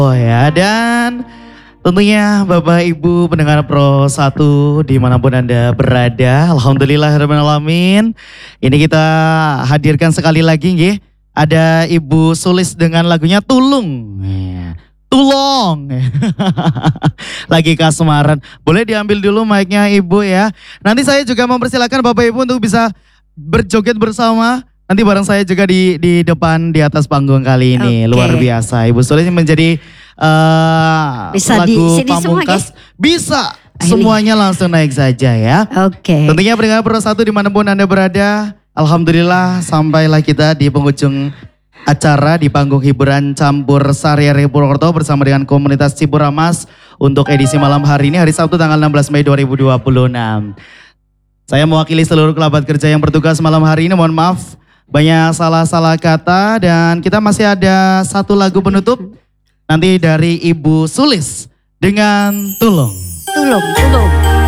Oh ya, dan tentunya Bapak Ibu pendengar Pro 1 dimanapun Anda berada, alhamdulillahirrahmanirrahim. Ini kita hadirkan sekali lagi nggih. Ada Ibu Sulis dengan lagunya Tulung. Ya, Tulong. Lagi kasmaran. Boleh diambil dulu mic-nya Ibu ya. Nanti saya juga mempersilakan Bapak Ibu untuk bisa berjoget bersama. Nanti bareng saya juga di depan di atas panggung kali ini. Oke. Luar biasa. Ibu Sulis menjadi Bisa di lagu sini semua, pamungkas. Bisa. Ini. Semuanya langsung naik saja ya. Oke. Tentunya pendengar Pro 1 dimanapun Anda berada. Alhamdulillah sampailah kita di penghujung acara di panggung hiburan campur Sari Purwokerto bersama dengan komunitas Cipuramas untuk edisi malam hari ini hari Sabtu tanggal 16 Mei 2026. Saya mewakili seluruh kerabat kerja yang bertugas malam hari ini, mohon maaf banyak salah-salah kata, dan kita masih ada satu lagu penutup nanti dari Ibu Sulis dengan Tulung. Tulung.